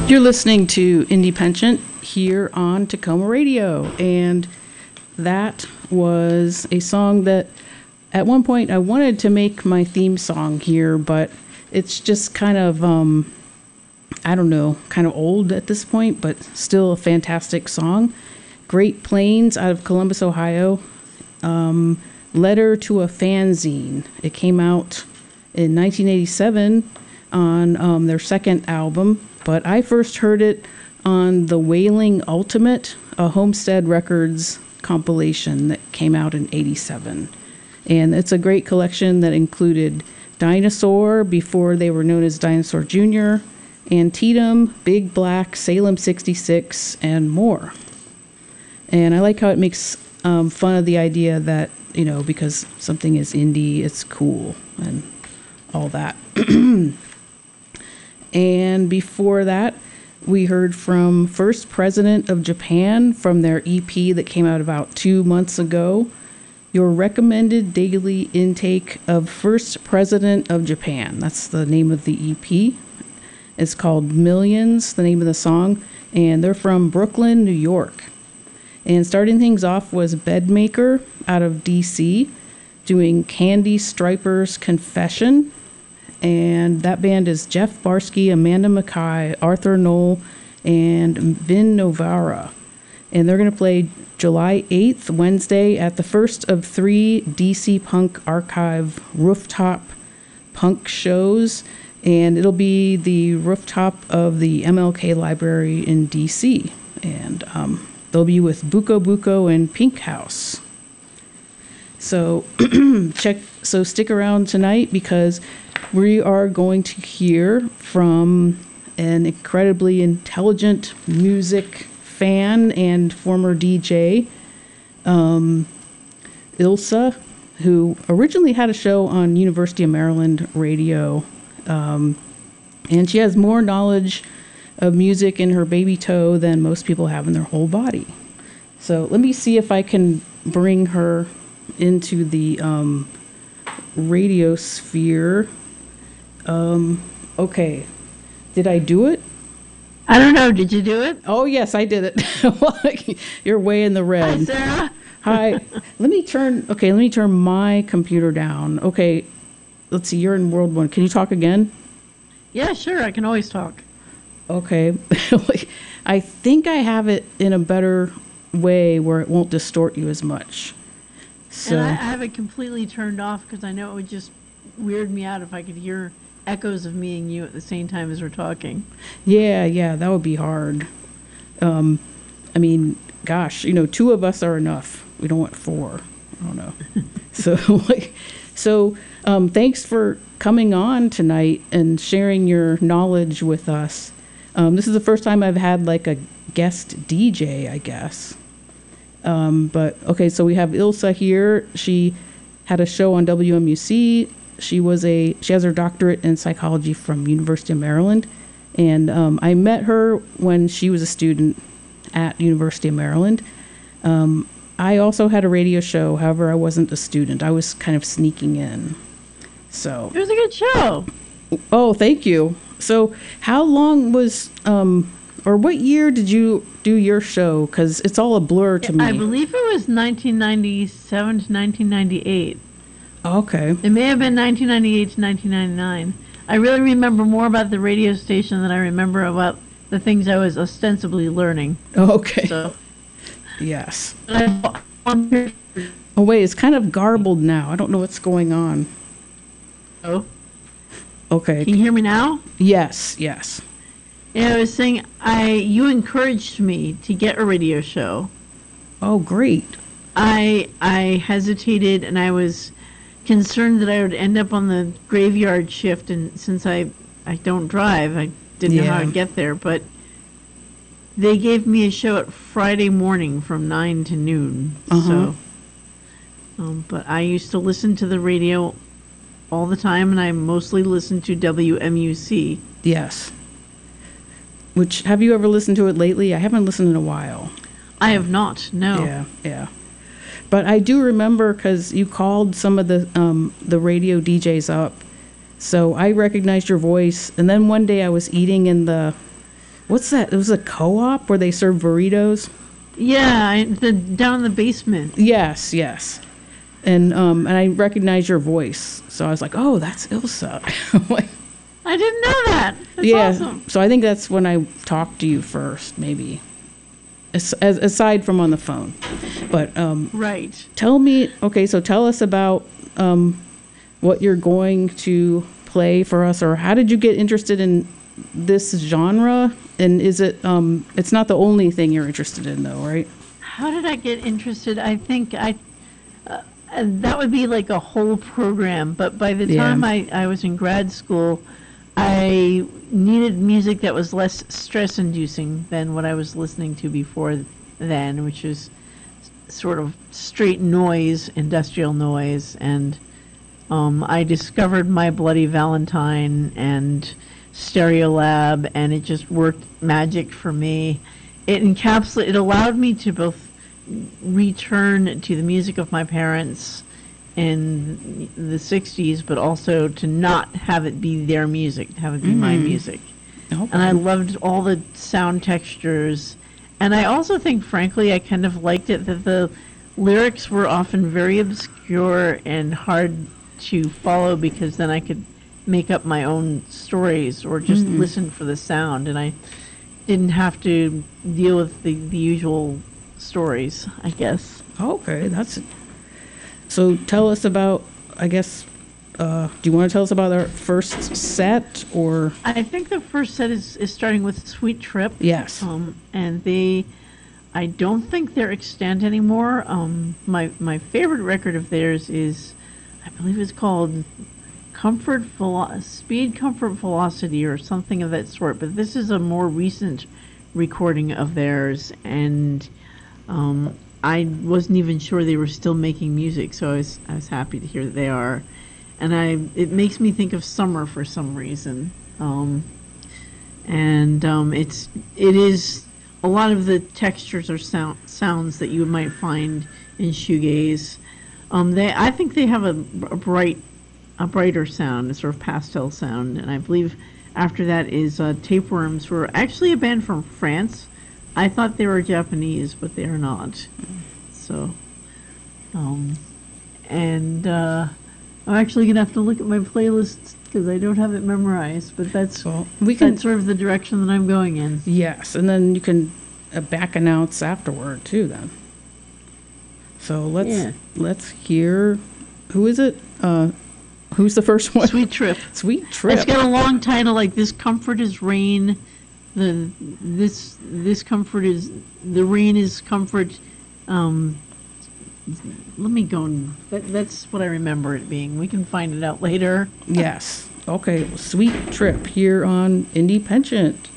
You're listening to Independent here on Tacoma Radio, and that was a song that at one point I wanted to make my theme song here, but it's just kind of, I don't know, kind of old at this point, but still a fantastic song. Great Plains out of Columbus, Ohio. Letter to a Fanzine. It came out in 1987 on their second album, but I first heard it on the Wailing Ultimate, a Homestead Records compilation that came out in 87. And it's a great collection that included Dinosaur, before they were known as Dinosaur Jr., Antietam, Big Black, Salem 66, and more. And I like how it makes fun of the idea that, you know, because something is indie, it's cool and all that. And before that, we heard from First President of Japan from their EP that came out about 2 months ago. Your recommended daily intake of First President of Japan. That's the name of the EP. It's called Millions, the name of the song, and they're from Brooklyn, New York. And starting things off was Bedmaker out of DC, doing Candy Striper's Confession. And that band is Jeff Barsky, Amanda Mackay, Arthur Knoll, and Vin Novara. And they're going to play July 8th, Wednesday, at the first of 3 DC Punk Archive rooftop punk shows. And it'll be the rooftop of the MLK Library in DC. And they'll be with Buko Buko and Pink House. So stick around tonight, because we are going to hear from an incredibly intelligent music fan and former DJ, Ilsa, who originally had a show on University of Maryland radio, and she has more knowledge of music in her baby toe than most people have in their whole body. So let me see if I can bring her into the radio sphere. Okay. Did I do it? I don't know. Did you do it? Oh, yes, I did it. You're way in the red. Hi, Sarah. Hi. Let me turn my computer down. Okay. Let's see. You're in World 1. Can you talk again? Yeah, sure. I can always talk. Okay. I think I have it in a better way where it won't distort you as much. So And I have it completely turned off because I know it would just weird me out if I could hear echoes of me and you at the same time as we're talking. Yeah, that would be hard. I mean, gosh, 2 of us are enough. We don't want 4. I don't know. So thanks for coming on tonight and sharing your knowledge with us. This is the first time I've had like a guest DJ, I guess. But okay, so we have Ilsa here. She had a show on WMUC. She has her doctorate in psychology from University of Maryland, and I met her when she was a student at University of Maryland. I also had a radio show, however, I wasn't a student. I was kind of sneaking in. So it was a good show. Oh, thank you. So how long was, or what year did you do your show? Because it's all a blur to me. I believe it was 1997 to 1998. Okay. It may have been 1998 to 1999. I really remember more about the radio station than I remember about the things I was ostensibly learning. Okay. So. Yes. Oh, wait, it's kind of garbled now. I don't know what's going on. Oh. Okay. Can you hear me now? Yes. Yeah, I was saying you encouraged me to get a radio show. Oh, great. I hesitated, and I was concerned that I would end up on the graveyard shift, and since I don't drive, I didn't know how I'd get there, but they gave me a show at Friday morning from 9 to noon. Uh-huh. So but I used to listen to the radio all the time, and I mostly listened to WMUC. Yes. Which, have you ever listened to it lately? I haven't listened in a while. I have not, no. Yeah. But I do remember, because you called some of the radio DJs up, so I recognized your voice. And then one day I was eating in the what's that? It was a co-op where they serve burritos. Yeah, down in the basement. Yes, yes. And I recognize your voice, so I was like, "Oh, that's Ilsa." Like, I didn't know that. That's yeah. awesome. So I think that's when I talked to you first, maybe. Aside from on the phone, but Right. tell me. Okay, so tell us about what you're going to play for us, or how did you get interested in this genre? And is it? It's not the only thing you're interested in, though, right? How did I get interested? I think that would be like a whole program. But by the Yeah. time I was in grad school, I needed music that was less stress-inducing than what I was listening to before then, which is sort of straight noise, industrial noise. And I discovered My Bloody Valentine and Stereolab, and it just worked magic for me. It allowed me to both return to the music of my parents in the 60s, but also to not have it be their music, to have it be my music. Okay. And I loved all the sound textures. And I also think, frankly, I kind of liked it that the lyrics were often very obscure and hard to follow, because then I could make up my own stories or just listen for the sound, and I didn't have to deal with the usual stories, I guess. Okay, that's. So tell us about. I guess. Do you want to tell us about our first set, or? I think the first set is starting with Sweet Trip. Yes. And I don't think they're extant anymore. My favorite record of theirs is, I believe it's called Speed, Comfort, Velocity, or something of that sort. But this is a more recent recording of theirs, and I wasn't even sure they were still making music, so I was happy to hear that they are. And it makes me think of summer for some reason. It is a lot of the textures or sounds that you might find in shoegaze. I think they have a brighter sound, a sort of pastel sound, and I believe after that is Tapeworms, who are actually a band from France. I thought they were Japanese, but they are not. So, I'm actually gonna have to look at my playlists because I don't have it memorized. But that's that's sort of the direction that I'm going in. Yes, and then you can back announce afterward too. Then. So let's hear. Who is it? Who's the first one? Sweet Trip. Sweet Trip. It's got a long title like "This Comfort is Rain." This comfort is the rain is comfort. Let me go. That's what I remember it being. We can find it out later. Yes. Okay. Sweet Trip here on Indie Penchant.